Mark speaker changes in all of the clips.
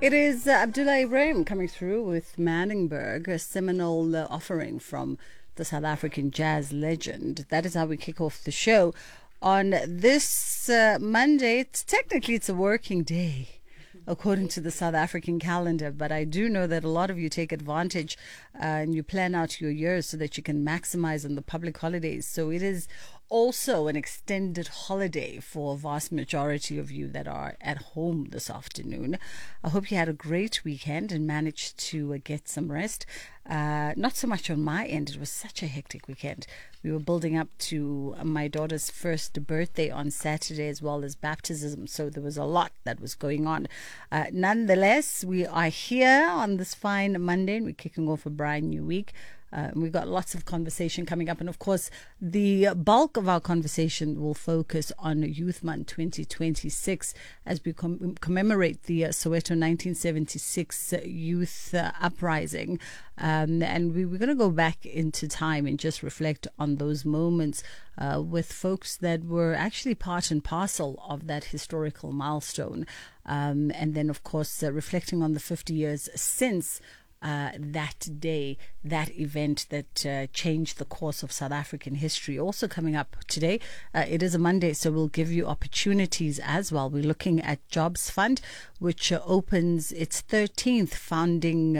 Speaker 1: It is Abdullah Ibrahim coming through with Manningberg, a seminal offering from the South African jazz legend. That is how we kick off the show on this Monday. It's a working day, according to the South African calendar, but I do know that a lot of you take advantage and you plan out your years so that you can maximize on the public holidays. So it is also an extended holiday for a vast majority of you that are at home this afternoon. I hope you had a great weekend and managed to get some rest. Not so much on my end. It was such a hectic weekend. We were building up to my daughter's first birthday on Saturday as well as baptism. So there was a lot that was going on. Nonetheless, we are here on this fine Monday and we're kicking off a brand new week. We've got lots of conversation coming up. And of course, the bulk of our conversation will focus on Youth Month 2026 as we commemorate the Soweto 1976 youth uprising. And we're going to go back into time and just reflect on those moments with folks that were actually part and parcel of that historical milestone. And then, of course, reflecting on the 50 years since that day, that event that changed the course of South African history. Also coming up today, it is a Monday, so we'll give you opportunities as well. We're looking at Jobs Fund, which opens its 13th founding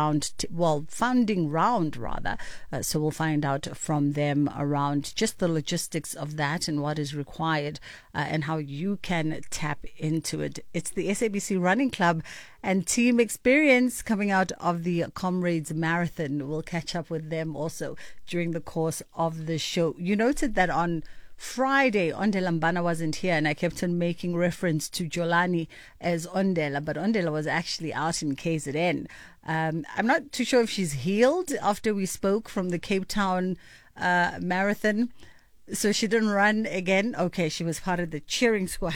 Speaker 1: round rather. So we'll find out from them around just the logistics of that and what is required and how you can tap into it. It's the SABC Running Club and team experience coming out of the Comrades Marathon. We'll catch up with them also during the course of the show. You noted that on Friday, Ondela Mbana wasn't here, and I kept on making reference to Jolani as Ondela, but Ondela was actually out in KZN. I'm not too sure if she's healed after we spoke from the Cape Town marathon, so she didn't run again. Okay, she was part of the cheering squad.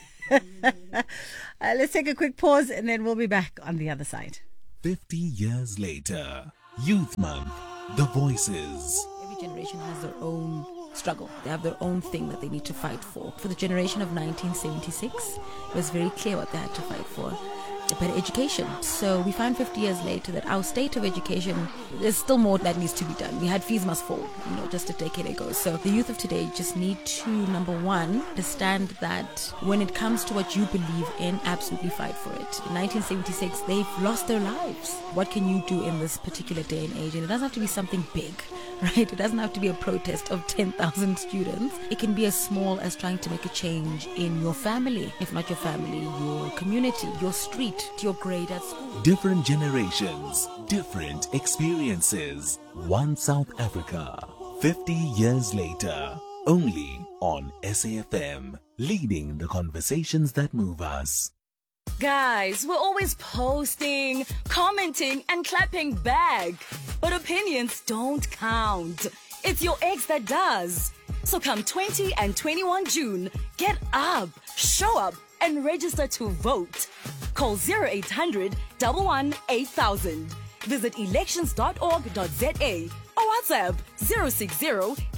Speaker 1: Let's take a quick pause and then we'll be back on the other side.
Speaker 2: 50 years later, Youth Month, the voices.
Speaker 3: Every generation has their own struggle. They have their own thing that they need to fight for. For the generation of 1976, it was very clear what they had to fight for. A better education. So we found 50 years later that our state of education, there's still more that needs to be done. We had fees must fall, just a decade ago. So the youth of today just need to, number one, understand that when it comes to what you believe in, absolutely fight for it. In 1976, they've lost their lives. What can you do in this particular day and age? And it doesn't have to be something big, right? It doesn't have to be a protest of 10,000 students. It can be as small as trying to make a change in your family. If not your family, your community, your street, your grade at school.
Speaker 2: Different generations, different experiences. One South Africa, 50 years later. Only on SAFM, leading the conversations that move us.
Speaker 4: Guys, we're always posting, commenting, and clapping back. But opinions don't count. It's your ex that does. So come 20 and 21 June, get up, show up, and register to vote. Call 0800 11 8000. Visit elections.org.za or WhatsApp 060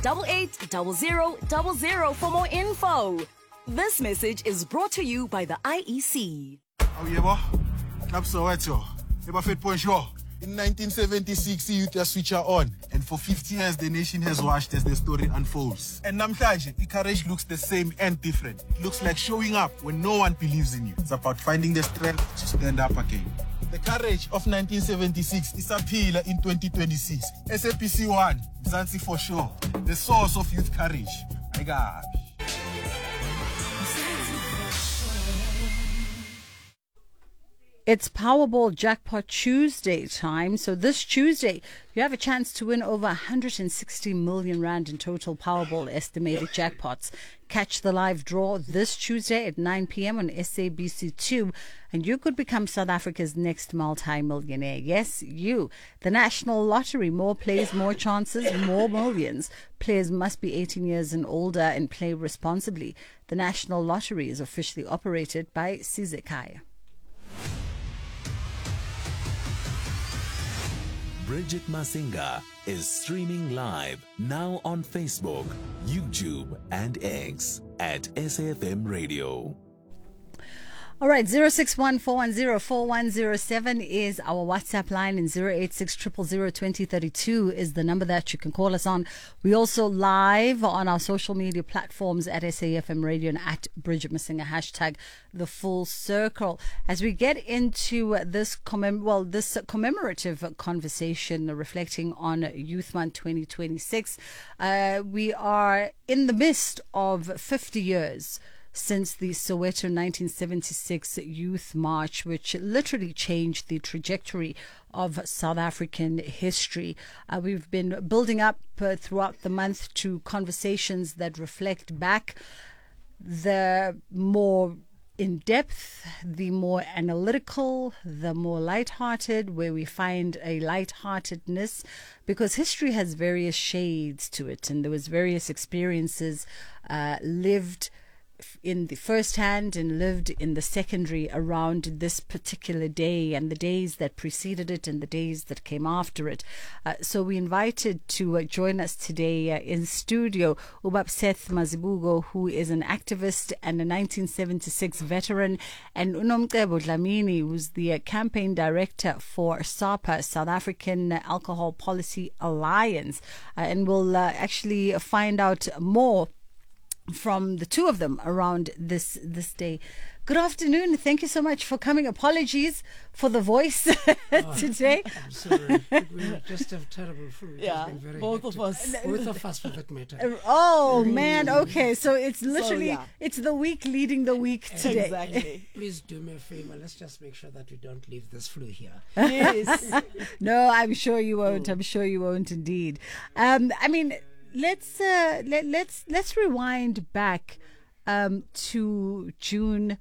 Speaker 4: 880000 for more info. This message is brought to you by the IEC.
Speaker 5: In 1976, youth just switch on, and for 50 years the nation has watched as the story unfolds. And namhlanje, the courage looks the same and different. It looks like showing up when no one believes in you. It's about finding the strength to stand up again. The courage of 1976 is a pillar in 2026. SAPC 1, Mzansi for sure. The source of youth courage. My God.
Speaker 1: It's Powerball Jackpot Tuesday time. So this Tuesday, you have a chance to win over 160 million rand in total Powerball estimated jackpots. Catch the live draw this Tuesday at 9 p.m. on SABC2, and you could become South Africa's next multi-millionaire. Yes, you. The National Lottery. More plays, more chances, more millions. Players must be 18 years and older and play responsibly. The National Lottery is officially operated by Sizekaya.
Speaker 2: Bridget Masinga is streaming live now on Facebook, YouTube, and X at SAFM Radio.
Speaker 1: All right, 061-410-4107 is our WhatsApp line, and 086-000-2032 is the number that you can call us on. We also live on our social media platforms at SAFM Radio and at Bridget Masinga, hashtag The Full Circle. As we get into this commemorative conversation reflecting on Youth Month 2026, we are in the midst of 50 years since the Soweto 1976 Youth March, which literally changed the trajectory of South African history. We've been building up throughout the month to conversations that reflect back, the more in depth, the more analytical, the more lighthearted, where we find a lightheartedness, because history has various shades to it, and there was various experiences lived in the first hand and lived in the secondary around this particular day, and the days that preceded it and the days that came after it. So we invited to join us today in studio Ubabseth Mazibuko, who is an activist and a 1976 veteran, and Unomcebo Dlamini, who's the campaign director for SAPA, South African Alcohol Policy Alliance. And we'll actually find out more from the two of them around this day. Good afternoon. Thank you so much for coming. Apologies for the voice today.
Speaker 6: I'm sorry. We just have terrible food.
Speaker 1: Yeah,
Speaker 6: both of us. Both of us, for that matter.
Speaker 1: Oh, man. Okay, so it's literally, it's the week leading the week today.
Speaker 3: Exactly.
Speaker 6: Please do me a favor. Let's just make sure that we don't leave this flu here.
Speaker 1: Yes. No, I'm sure you won't. I'm sure you won't indeed. I mean, let's rewind back to June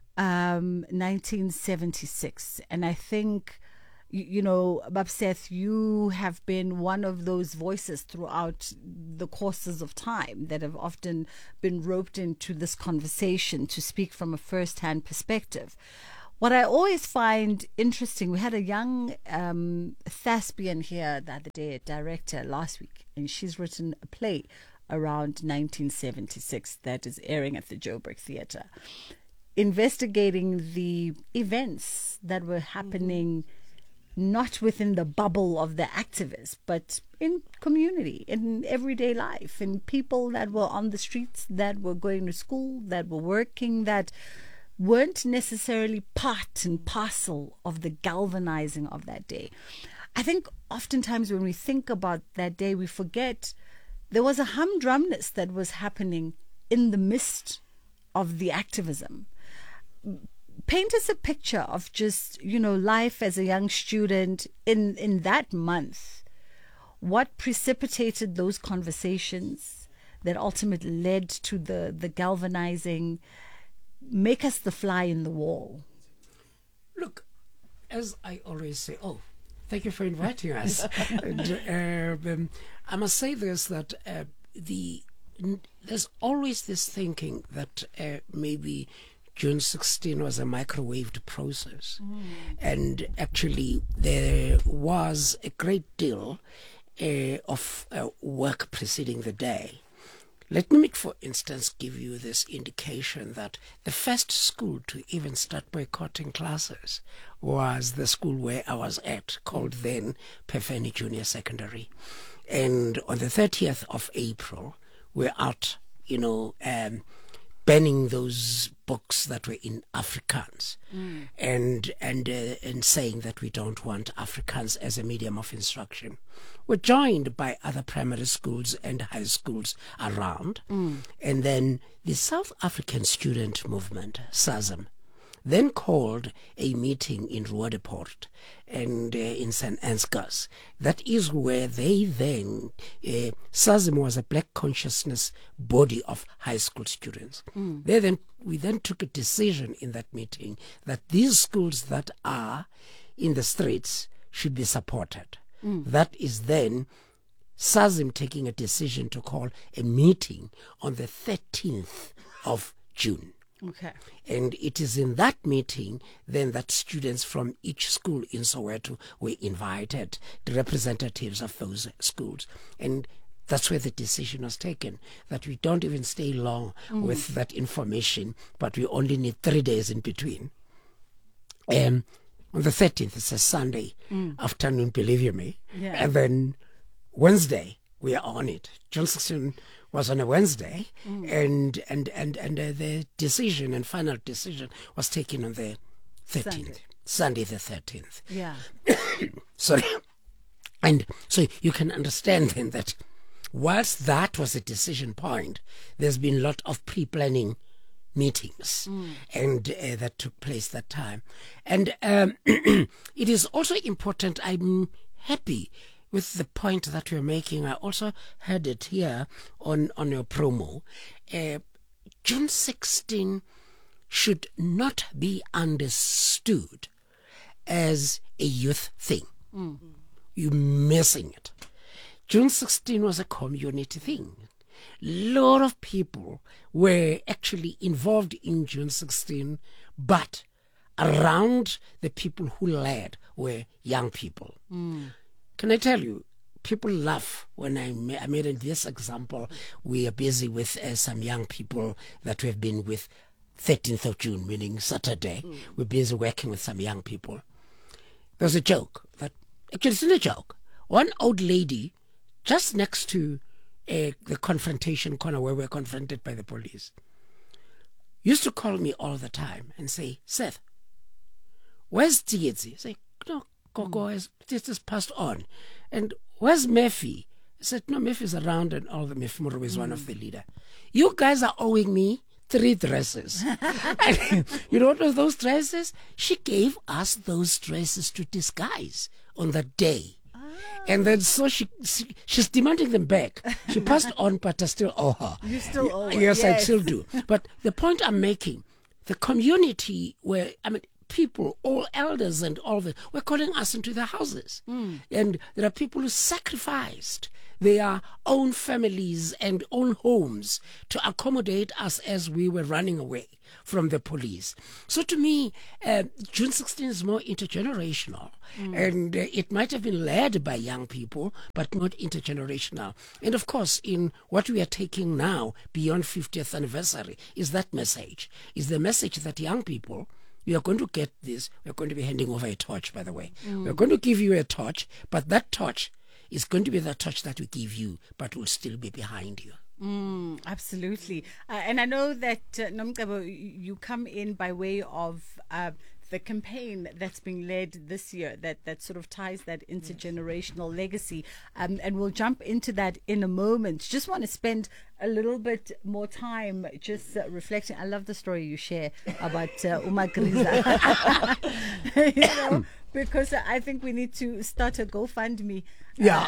Speaker 1: 1976, and I think Babseth, you have been one of those voices throughout the courses of time that have often been roped into this conversation to speak from a first-hand perspective. What I always find interesting, we had a young thespian here the other day, a director last week, and she's written a play around 1976 that is airing at the Joburg Theatre, investigating the events that were happening not within the bubble of the activists, but in community, in everyday life, in people that were on the streets, that were going to school, that were working, that weren't necessarily part and parcel of the galvanizing of that day. I think oftentimes when we think about that day, we forget there was a humdrumness that was happening in the midst of the activism. Paint us a picture of just, life as a young student in that month. What precipitated those conversations that ultimately led to the galvanizing? Make us the fly in the wall.
Speaker 6: Look, as I always say, thank you for inviting us. And, I must say this, that there's always this thinking that maybe June 16 was a microwaved process. And actually there was a great deal of work preceding the day. Let me, for instance, give you this indication that the first school to even start boycotting classes was the school where I was at, called then Pefeni Junior Secondary. And on the 30th of April, we're out, banning those books that were in Afrikaans, and saying that we don't want Afrikaans as a medium of instruction. We're joined by other primary schools and high schools around, and then the South African Student Movement, SASM, then called a meeting in Roodepoort and in St. Ansgar's. That is where they then, SASM was a black consciousness body of high school students. We then took a decision in that meeting that these schools that are in the streets should be supported. That is then SASM taking a decision to call a meeting on the 13th of June.
Speaker 1: Okay.
Speaker 6: And it is in that meeting then that students from each school in Soweto were invited, the representatives of those schools. And that's where the decision was taken, that we don't even stay long with that information, but we only need 3 days in between. On the 13th, it's a Sunday afternoon, believe you me.
Speaker 1: Yeah.
Speaker 6: And then Wednesday, we are on it. June 16 was on a Wednesday, and the decision and final decision was taken on the 13th, Sunday the 13th.
Speaker 1: Yeah.
Speaker 6: Sorry. And so you can understand then that whilst that was a decision point, there's been a lot of pre-planning meetings and that took place that time. And it is also important, I'm happy with the point that you're making. I also heard it here on your promo. June 16 should not be understood as a youth thing. You're missing it. June 16 was a community thing. A lot of people were actually involved in June 16, but around the people who led were young people. Can I tell you, people laugh when I made this example. We are busy with some young people that we've been with 13th of June, meaning Saturday. We're busy working with some young people. There's a joke that, actually it's not a joke. One old lady just next to the confrontation corner where we're confronted by the police used to call me all the time and say, Seth, where's Tsietsi? I say, no, Gogo has just passed on. And where's Murphy? I said, no, Murphy's around, and all the Murphy Moro is one of the leader. You guys are owing me 3 dresses. And you know what were those dresses? She gave us those dresses to disguise on that day. And then so she's demanding them back. She passed on, but I still owe her.
Speaker 1: You still owe her.
Speaker 6: Yes, I still do. But the point I'm making, the community where, people, all elders and all the, were calling us into their houses. And there are people who sacrificed their own families and own homes to accommodate us as we were running away from the police. So to me, June 16 is more intergenerational. And it might have been led by young people, but not intergenerational. And of course, in what we are taking now, beyond 50th anniversary, is that message. Is the message that young people, you are going to get this. We're going to be handing over a torch, by the way. We're going to give you a torch, but that torch is going to be the torch that we give you, but will still be behind you.
Speaker 1: Absolutely. And I know that, Nomcebo, you come in by way of the campaign that's being led this year that sort of ties that intergenerational legacy. And we'll jump into that in a moment. Just want to spend a little bit more time just reflecting. I love the story you share about Umagriza. Because I think we need to start a GoFundMe.
Speaker 6: Yeah.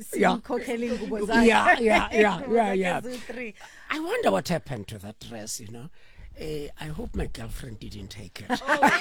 Speaker 1: I
Speaker 6: I wonder what happened to that dress, I hope my girlfriend didn't take it.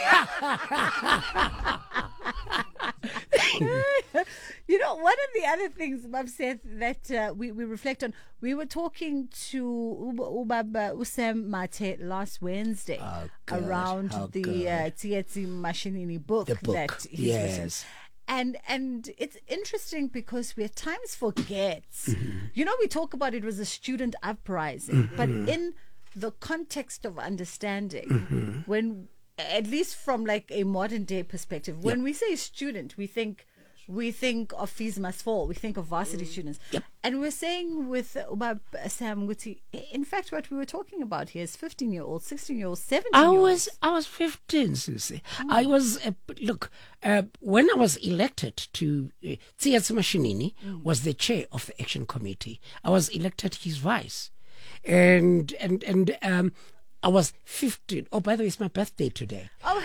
Speaker 1: One of the other things, Bob said, that we reflect on, we were talking to Ubaba Usem Mate last Wednesday around the Tsietsi Mashinini book that he's written. And it's interesting because we at times forget. We talk about it was a student uprising, but in the context of understanding, when, at least from like a modern day perspective, when we say student, we think of fees must fall, we think of varsity students. And we're saying with Ubab Sam Guti, in fact, what we were talking about here is 15-year-olds, 16-year-olds, 17-year-olds.
Speaker 6: I was 15, Susie. I was, when I was elected to, Tsietsi Mashinini was the chair of the Action Committee. I was elected his vice. And I was 15. Oh, by the way, it's my birthday today.
Speaker 1: Oh,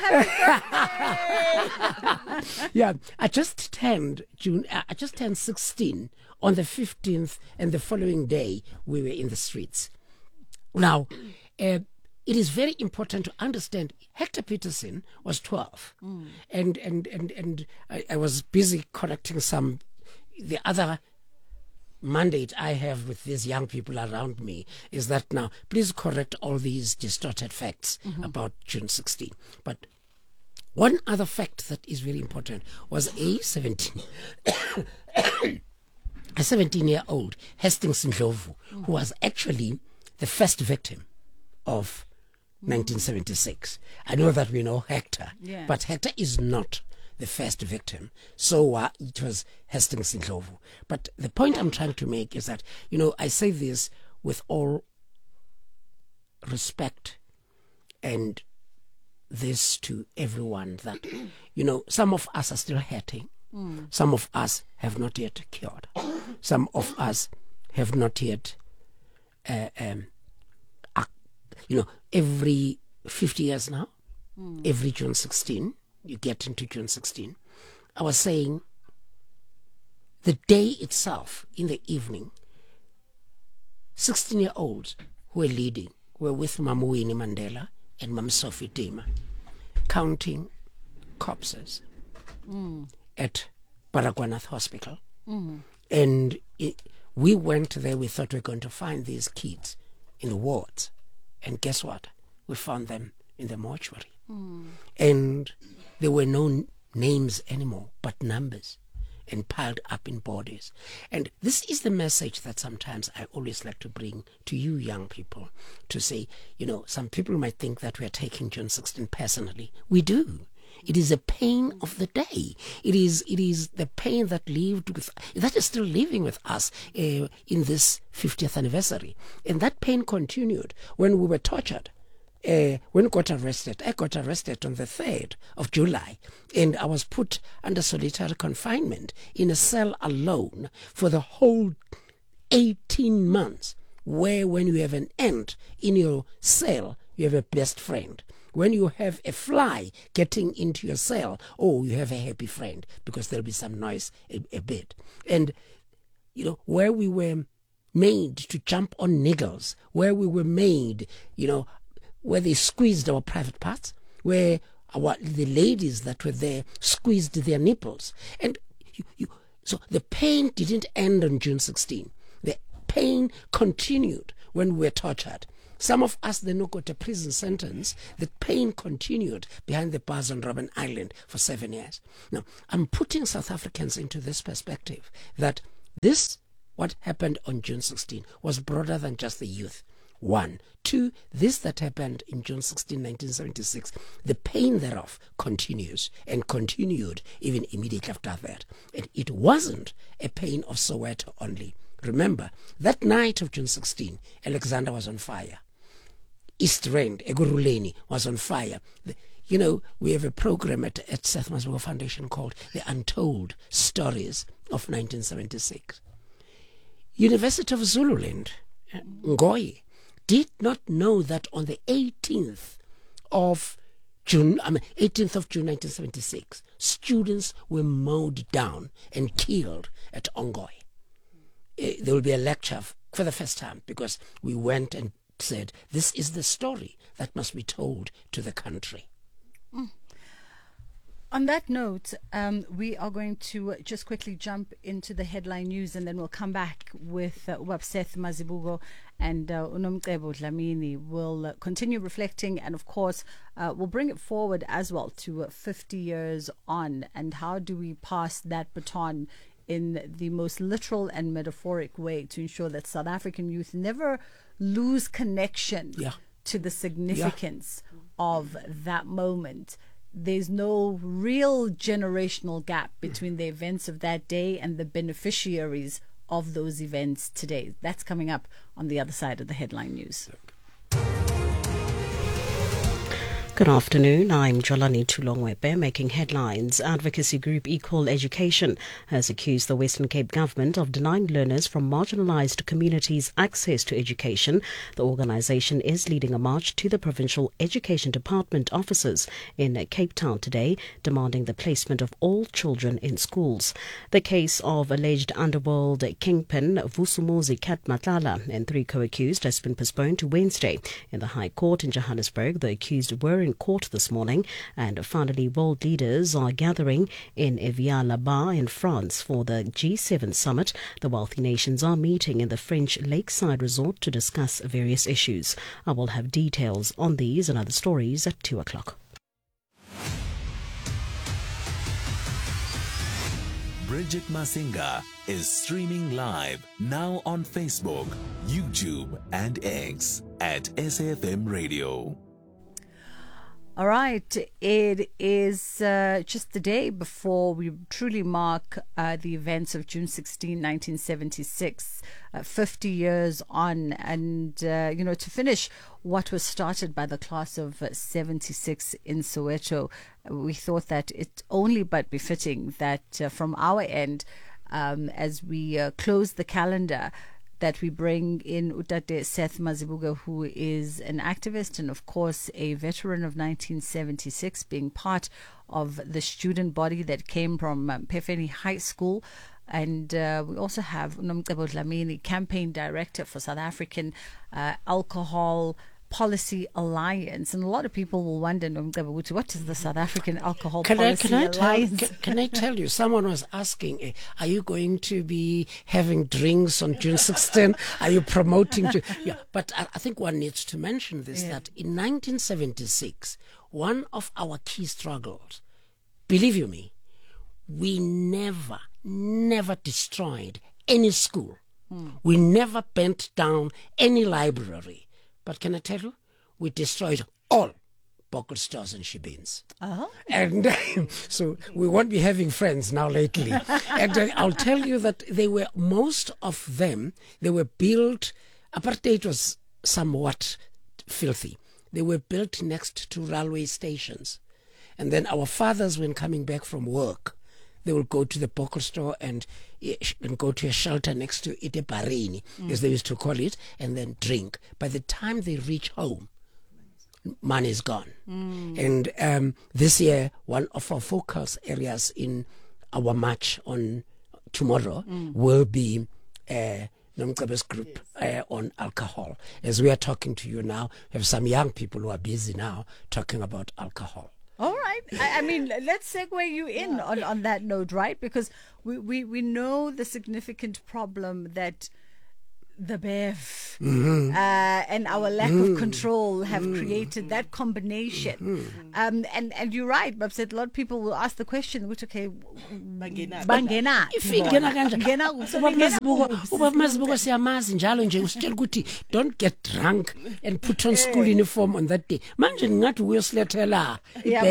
Speaker 1: happy birthday!
Speaker 6: Yeah, I just turned 16 on the 15th, and the following day we were in the streets. Now, it is very important to understand Hector Peterson was 12, and I was busy correcting the other mandate I have with these young people around me is that now, please correct all these distorted facts about June 16. But one other fact that is very important was 17. a 17-year-old, Hastings Ndlovu, who was actually the first victim of 1976. I know that we know Hector, but Hector is not the first victim. So it was Hastings Ndlovu. But the point I'm trying to make is that, I say this with all respect and this to everyone that, some of us are still hurting. Some of us have not yet cured. Some of us have not yet, every 50 years now, every June 16, you get into June 16, I was saying the day itself, in the evening, 16-year-olds who were leading were with Mama Winnie Mandela and Mama Sophie Dima, counting corpses at Baragwanath Hospital. And we went there, we thought we were going to find these kids in the wards. And guess what? We found them in the mortuary. And there were no names anymore, but numbers, and piled up in bodies. And this is the message that sometimes I always like to bring to you young people, to say, some people might think that we are taking June 16 personally. We do. It is a pain of the day. It is the pain that is still living with us in this 50th anniversary. And that pain continued when we were tortured. When I got arrested on the 3rd of July, and I was put under solitary confinement in a cell alone for the whole 18 months, where when you have an ant in your cell, you have a best friend. When you have a fly getting into your cell, you have a happy friend, because there'll be some noise a bit. And, where we were made to jump on niggles, where we were made, where they squeezed our private parts, where the ladies that were there squeezed their nipples. And so the pain didn't end on June 16. The pain continued when we were tortured. Some of us then got a prison sentence. The pain continued behind the bars on Robben Island for 7 years. Now, I'm putting South Africans into this perspective, that what happened on June 16, was broader than just the youth. 1. 2, this that happened in June 16, 1976, the pain thereof continues and continued even immediately after that. And it wasn't a pain of Soweto only. Remember, that night of June 16, Alexander was on fire. East Rand, Eguruleni, was on fire. We have a program at Seth Masbogo Foundation called The Untold Stories of 1976. University of Zululand, Ngoyi, did not know that on the 18th of June 1976, students were mowed down and killed at Ongoy. There will be a lecture for the first time, because we went and said, this is the story that must be told to the country.
Speaker 1: On that note, we are going to just quickly jump into the headline news, and then we'll come back with Seth Mazibuko and Unomcebo Dlamini. We'll continue reflecting, and of course, we'll bring it forward as well to 50 years on, and how do we pass that baton in the most literal and metaphoric way to ensure that South African youth never lose connection to the significance of that moment. There's no real generational gap between the events of that day and the beneficiaries of those events today. That's coming up on the other side of the headline news. Good afternoon. I'm Jolani Tulongwepe, making headlines. Advocacy group Equal Education has accused the Western Cape government of denying learners from marginalised communities access to education. The organisation is leading a march to the Provincial Education Department offices in Cape Town today, demanding the placement of all children in schools. The case of alleged underworld kingpin Vusumuzi Kat Matlala and 3 co-accused has been postponed to Wednesday. In the High Court in Johannesburg, the accused were in court this morning, and finally world leaders are gathering in Évian-les-Bains in France for the G7 summit. The wealthy nations are meeting in the French lakeside resort to discuss various issues. I will have details on these and other stories at 2 o'clock.
Speaker 2: Bridget Masinga is streaming live now on Facebook, YouTube, and X at SAFM Radio.
Speaker 1: All right, it is just the day before we truly mark the events of June 16, 1976, 50 years on, and, to finish what was started by the class of 76 in Soweto, we thought that it's only but befitting that from our end, as we close the calendar, that we bring in Utate Seth Mazibuko, who is an activist and, of course, a veteran of 1976, being part of the student body that came from Pefeni High School. And we also have Nomcebo Dlamini, campaign director for South African Alcohol Policy Alliance. And a lot of people will wonder, Nomcebo, what is the South African Alcohol Policy Alliance?
Speaker 6: Can I tell you, someone was asking, are you going to be having drinks on June 16? Are you promoting? Yeah, but I think one needs to mention this, that in 1976, one of our key struggles, believe you me, we never destroyed any school. We never burnt down any library. But can I tell you, we destroyed all Bokkel stores and shebeens. And so we won't be having friends now lately. And I'll tell you that most of them, they were built, apartheid was somewhat filthy. They were built next to railway stations. And then our fathers, when coming back from work, they will go to the Bokkel store and go to a shelter next to Iteparini, as they used to call it, and then drink. By the time they reach home, money is gone. And this year, one of our focus areas in our march on tomorrow will be Nomcebe's group on alcohol. As we are talking to you now, we have some young people who are busy now talking about alcohol.
Speaker 1: All right. I mean, let's segue you in on that note, right? Because we know the significant problem that the BEV and our lack of control have created that combination. And you're right, Babset, a lot of people will ask the question, which, okay, bangena.
Speaker 6: Don't get drunk and put on school uniform on that day. Manje ngathi uyosiletela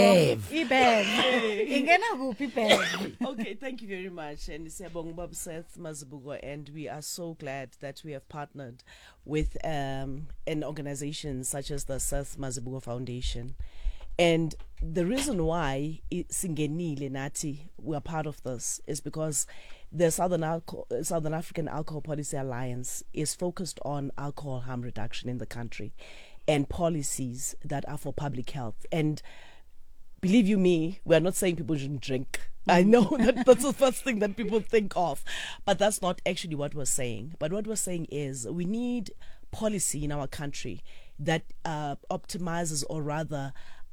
Speaker 1: iBEV.
Speaker 7: Okay, thank you very much. And Siyabonga Baba Seth Mazibuko, and we are so glad that we have partnered with an organization such as the Seth Mazibuko Foundation. And the reason why Singenile Nati we are part of this is because the Southern African Alcohol Policy Alliance is focused on alcohol harm reduction in the country and policies that are for public health. And believe you me, we are not saying people shouldn't drink. I know that that's the first thing that people think of, but that's not actually what we're saying. But what we're saying is we need policy in our country that optimizes, or rather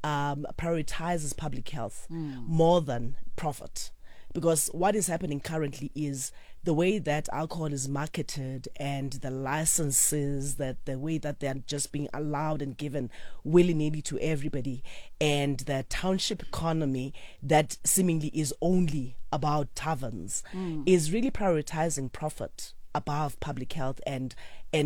Speaker 7: prioritizes public health more than profit. Because what is happening currently is the way that alcohol is marketed and the licenses, that the way that they're just being allowed and given willy-nilly to everybody, and the township economy that seemingly is only about taverns is really prioritizing profit above public health and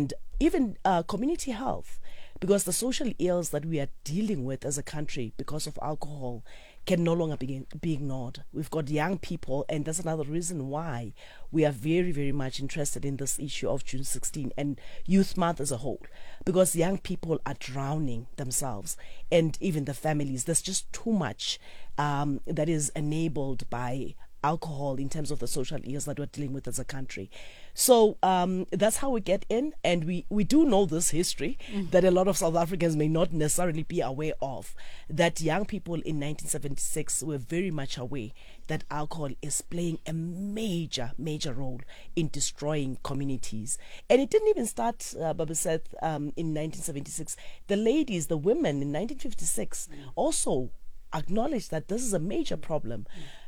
Speaker 7: even community health. Because the social ills that we are dealing with as a country because of alcohol can no longer be ignored. We've got young people, and that's another reason why we are very, very much interested in this issue of June 16 and Youth Month as a whole, because young people are drowning themselves and even the families. There's just too much that is enabled by alcohol in terms of the social ills that we're dealing with as a country. So that's how we get in, and we do know this history that a lot of South Africans may not necessarily be aware of, that young people in 1976 were very much aware that alcohol is playing a major role in destroying communities. And it didn't even start, Baba said, in 1976. The ladies, the women in 1956 also acknowledged that this is a major problem.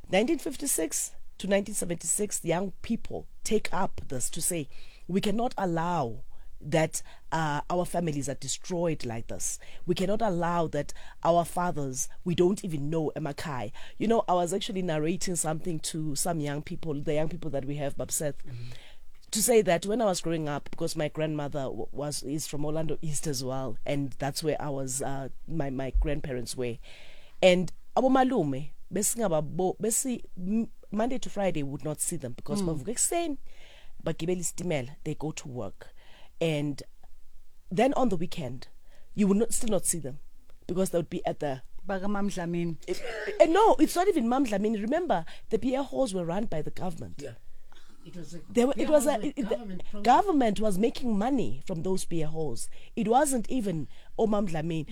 Speaker 7: 1956 to 1976, the young people take up this to say we cannot allow that our families are destroyed like this. We cannot allow that our fathers, we don't even know Emakai. You know, I was actually narrating something to some young people, the young people that we have, Babseth, to say that when I was growing up, because my grandmother is from Orlando East as well, and that's where I was, my grandparents were. And abo malume, besi Monday to Friday would not see them because bavuka ekuseni bagibela isitimela, they go to work. And then on the weekend, you would still not see them because they would be at the
Speaker 1: Bagamam Dlamini.
Speaker 7: No, it's not even Mam Dlamini. Remember, the beer halls were run by the government.
Speaker 6: Yeah.
Speaker 7: Government was making money from those beer halls. It wasn't even Mam Dlamini.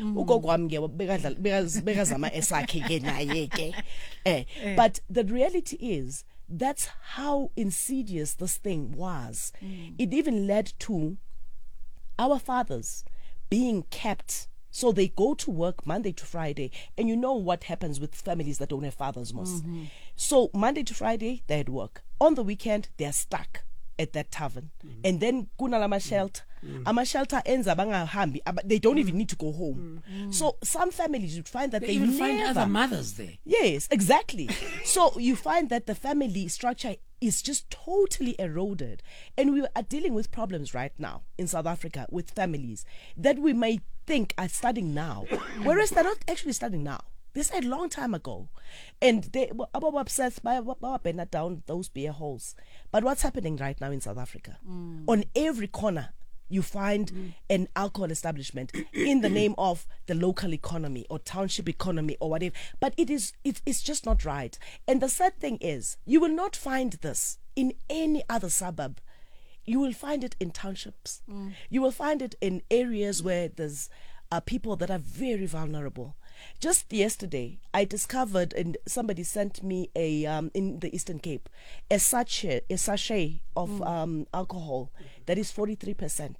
Speaker 7: But the reality is, that's how insidious this thing was. It even led to our fathers being kept. So they go to work Monday to Friday, and you know what happens with families that don't have fathers most. So Monday to Friday, they're at work. On the weekend, they're stuck at that tavern. And then kunalama shelter. Ama shelter ends hambi, they don't even need to go home. So some families would find that they
Speaker 6: even
Speaker 7: never
Speaker 6: find other mothers there.
Speaker 7: Yes, exactly. So you find that the family structure is just totally eroded. And we are dealing with problems right now in South Africa with families that we may think are starting now, whereas they're not actually starting now. They started a long time ago. And they were upset by down those beer halls. But what's happening right now in South Africa? On every corner, you find an alcohol establishment in the name of the local economy or township economy or whatever. But it's just not right. And the sad thing is, you will not find this in any other suburb. You will find it in townships. You will find it in areas where there's people that are very vulnerable. Just yesterday, I discovered, and somebody sent me in the Eastern Cape, a sachet of alcohol that is 43%.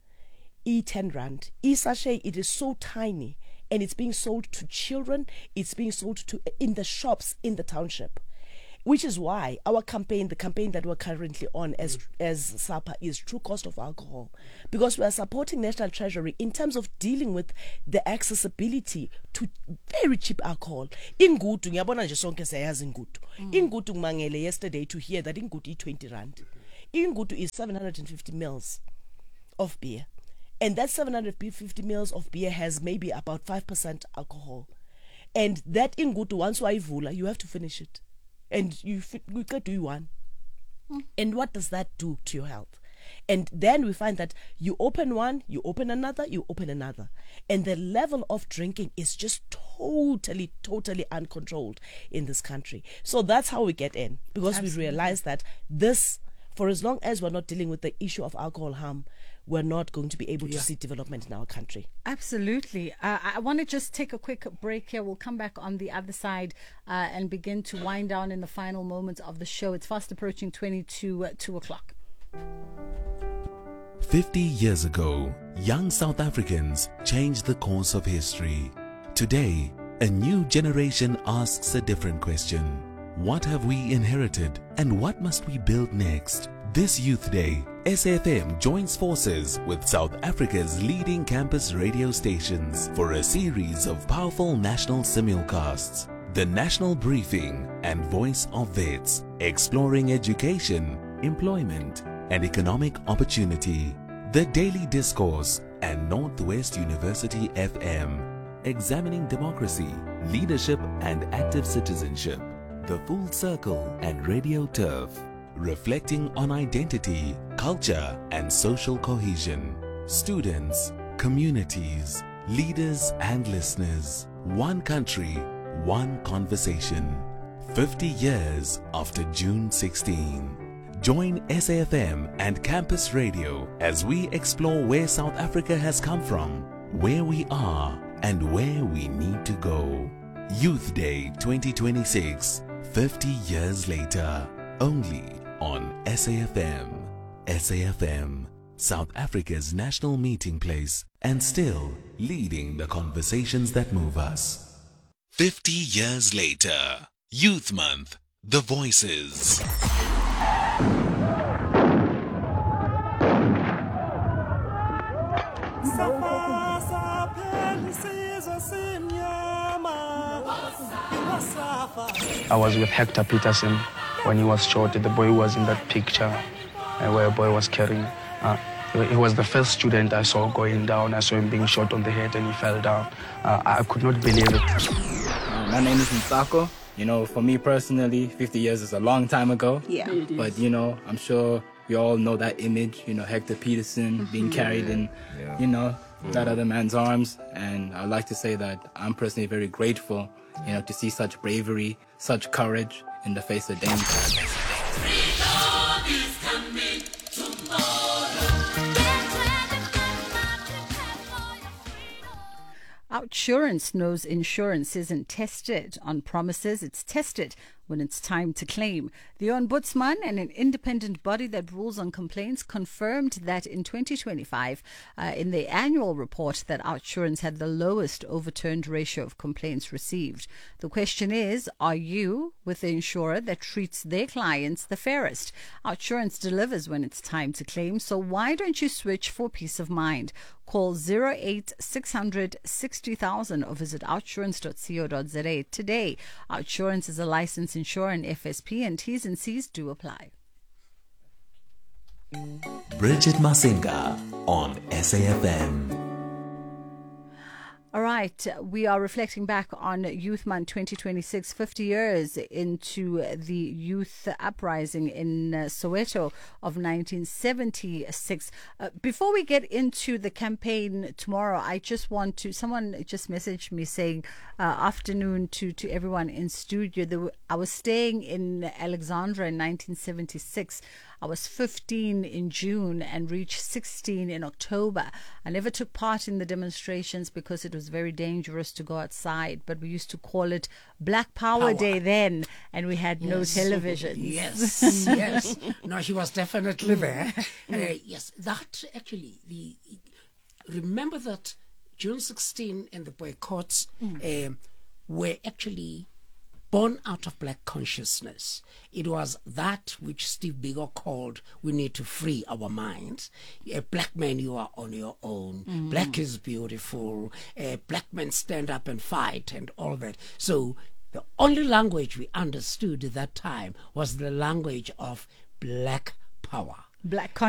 Speaker 7: E10 rand. E-sachet, it is so tiny, and it's being sold to children. It's being sold in the shops in the township. Which is why our campaign, the campaign that we're currently on as SAPA, is True Cost of Alcohol. Because we are supporting National Treasury in terms of dealing with the accessibility to very cheap alcohol. Ingutu, ngiyabona nje sonke siyayazi ingutu. Ingutu ngimangele yesterday to hear that ingutu is 20 rand. Ingutu is 750 mils of beer. And that 750 mils of beer has maybe about 5% alcohol. And that ingutu, once waivula, you have to finish it. And you could do one. And what does that do to your health? And then we find that you open one, you open another, you open another. And the level of drinking is just totally uncontrolled in this country. So that's how we get in. Because Absolutely. We realize that this, for as long as we're not dealing with the issue of alcohol harm, we're not going to be able to see development in our country.
Speaker 1: Absolutely. I want to just take a quick break here. We'll come back on the other side and begin to wind down in the final moments of the show. It's fast approaching 2 o'clock.
Speaker 2: 50 years ago, young South Africans changed the course of history. Today, a new generation asks a different question. What have we inherited and what must we build next? This Youth Day, SAFM joins forces with South Africa's leading campus radio stations for a series of powerful national simulcasts. The National Briefing and Voice of Vets, exploring education, employment, and economic opportunity. The Daily Discourse and Northwest University FM, examining democracy, leadership, and active citizenship. The Full Circle and Radio Turf, reflecting on identity, culture, and social cohesion. Students, communities, leaders, and listeners. One country, one conversation. 50 years after June 16. Join SAFM and Campus Radio as we explore where South Africa has come from, where we are, and where we need to go. Youth Day 2026, 50 years later, only on SAFM. SAFM, South Africa's national meeting place, and still leading the conversations that move us. 50 years later, Youth Month, The Voices.
Speaker 8: I was with Hector Peterson when he was shot. The boy who was in that picture where a boy was carrying. He was the first student I saw going down. I saw him being shot on the head and he fell down. I could not believe it.
Speaker 9: My name is Nsako. You know, for me personally, 50 years is a long time ago.
Speaker 10: Yeah.
Speaker 9: But, you know, I'm sure we all know that image, you know, Hector Peterson being carried in, you know, that other man's arms. And I'd like to say that I'm personally very grateful, you know, to see such bravery, such courage in the face of danger.
Speaker 1: Outsurance knows insurance isn't tested on promises, it's tested when it's time to claim. The Ombudsman and an independent body that rules on complaints confirmed that in 2025, in the annual report, that Outsurance had the lowest overturned ratio of complaints received. The question is, are you with the insurer that treats their clients the fairest? Outsurance delivers when it's time to claim, so why don't you switch for peace of mind? Call 08-600 60,000 or visit outsurance.co.za today. Outsurance is a licensed insurer and FSP, and T's and C's do apply.
Speaker 2: Bridget Masinga on SAFM.
Speaker 1: All right, we are reflecting back on Youth Month 2026, 50 years into the youth uprising in Soweto of 1976. Before we get into the campaign tomorrow, I just want to, someone just messaged me saying, afternoon to everyone in studio. I was staying in Alexandra in 1976. I was 15 in June and reached 16 in October. I never took part in the demonstrations because it was very dangerous to go outside, but we used to call it Black Power Day then, and we had no televisions.
Speaker 6: Yes, yes. No, she was definitely there. Yes, that actually, remember that June 16 and the boycotts were actually born out of black consciousness. It was that which Steve Biko called, we need to free our minds. A black man, you are on your own. Black is beautiful. Black men stand up and fight and all that. So the only language we understood at that time was the language of black power.
Speaker 1: Black